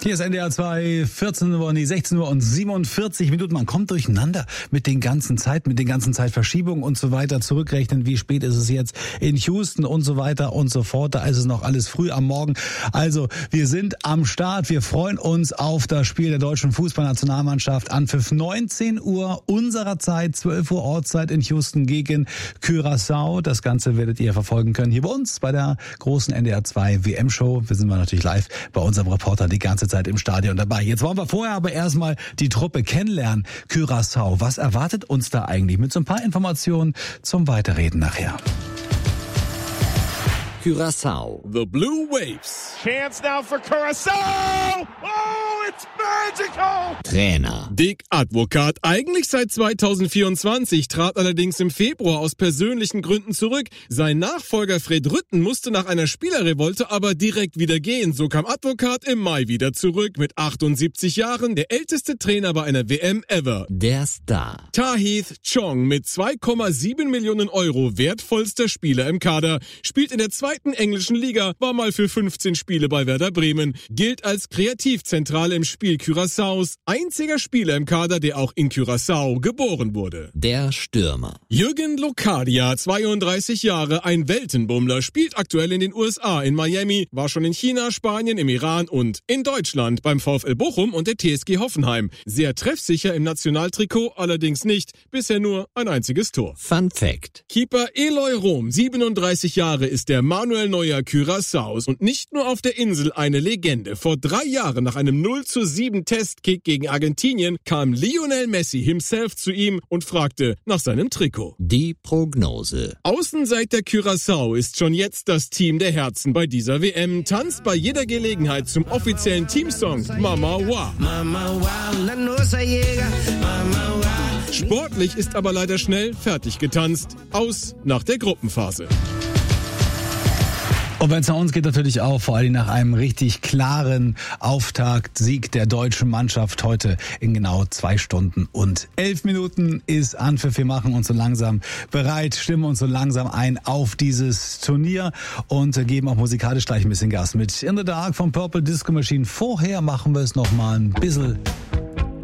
Hier ist NDR 2, 14 Uhr, 16 Uhr und 47 Minuten. Man kommt durcheinander mit den ganzen Zeitverschiebungen und so weiter. Zurückrechnen, wie spät ist es jetzt in Houston und so weiter und so fort. Da ist es noch alles früh am Morgen. Also, wir sind am Start. Wir freuen uns auf das Spiel der deutschen Fußballnationalmannschaft. Anpfiff 19 Uhr unserer Zeit, 12 Uhr Ortszeit in Houston gegen Curaçao. Das Ganze werdet ihr verfolgen können hier bei uns bei der großen NDR 2 WM-Show. Wir sind natürlich live bei unserem Reporter die ganze Zeit im Stadion dabei. Jetzt wollen wir vorher aber erstmal die Truppe kennenlernen. Curaçao, was erwartet uns da eigentlich? Mit so ein paar Informationen zum Weiterreden nachher. Curaçao. The Blue Waves. Chance now for Curaçao. Oh, it's magical. Trainer. Dick Advocaat, eigentlich seit 2024, trat allerdings im Februar aus persönlichen Gründen zurück. Sein Nachfolger Fred Rutten musste nach einer Spielerrevolte aber direkt wieder gehen. So kam Advocaat im Mai wieder zurück mit 78 Jahren, der älteste Trainer bei einer WM ever. Der Star. Tahith Chong mit 2,7 Millionen Euro wertvollster Spieler im Kader, spielt in der zweiten englischen Liga, war mal für 15 Spiele bei Werder Bremen, gilt als Kreativzentrale im Spiel Curaçaos, einziger Spieler im Kader, der auch in Curaçao geboren wurde. Der Stürmer. Jürgen Locadia, 32 Jahre, ein Weltenbummler, spielt aktuell in den USA, in Miami, war schon in China, Spanien, im Iran und in Deutschland beim VfL Bochum und der TSG Hoffenheim. Sehr treffsicher im Nationaltrikot, allerdings nicht, bisher nur ein einziges Tor. Fun Fact. Keeper Eloy Rom, 37 Jahre, ist der Manuel Neuer Curaçaos und nicht nur auf der Insel eine Legende. Vor 3 Jahren nach einem 0:7 Testkick gegen Argentinien kam Lionel Messi himself zu ihm und fragte nach seinem Trikot. Die Prognose. Außenseiter Curaçao ist schon jetzt das Team der Herzen bei dieser WM, tanzt bei jeder Gelegenheit zum offiziellen Teamsong Mama Wa. Sportlich ist aber leider schnell fertig getanzt. Aus nach der Gruppenphase. Und wenn es nach uns geht, natürlich auch, vor allem nach einem richtig klaren Auftaktsieg der deutschen Mannschaft heute in genau 2 Stunden und 11 Minuten ist Anpfiff. Wir machen uns so langsam bereit, stimmen uns so langsam ein auf dieses Turnier und geben auch musikalisch gleich ein bisschen Gas mit In the Dark von Purple Disco Machine. Vorher machen wir es noch mal ein bisschen